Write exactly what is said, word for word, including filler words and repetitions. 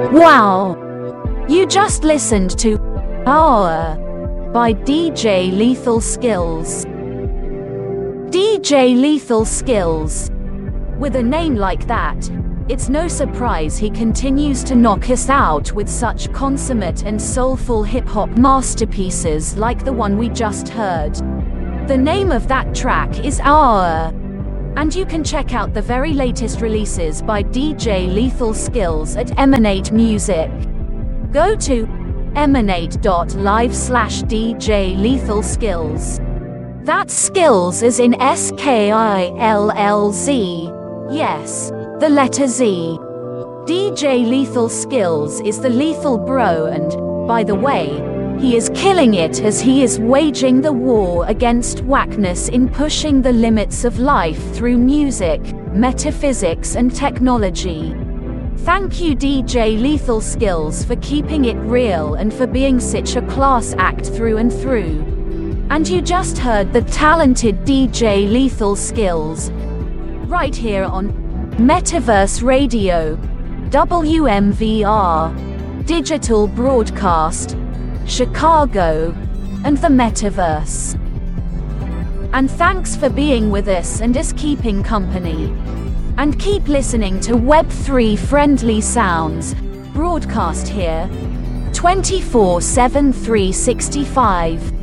Wow! You just listened to Hour by D J Lethal Skills. D J Lethal Skills. With a name like that, it's no surprise he continues to knock us out with such consummate and soulful hip-hop masterpieces like the one we just heard. The name of that track is Hour. And you can check out the very latest releases by D J Lethal Skills at Emanate Music. Go to emanate dot live slash D J Lethal Skills. That's skills as in S K I L L Z. Yes, the letter Z. D J Lethal Skills is the lethal bro, and, by the way, he is killing it as he is waging the war against whackness in pushing the limits of life through music, metaphysics and technology. Thank you D J Lethal Skills for keeping it real and for being such a class act through and through. And you just heard the talented D J Lethal Skills right here on Metaverse Radio, W M V R, Digital Broadcast, Chicago, and the Metaverse. And thanks for being with us and us keeping company. And keep listening to Web three friendly sounds, broadcast here, twenty-four seven three sixty-five.